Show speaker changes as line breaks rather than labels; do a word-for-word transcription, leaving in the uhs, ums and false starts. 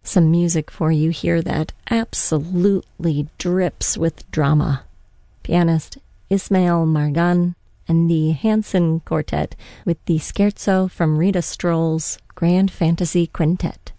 some music for you here that absolutely drips with drama. Pianist Ismail Margan and the Hanson Quartet with the Scherzo from Rita Stroll's Grand Fantasy Quintet.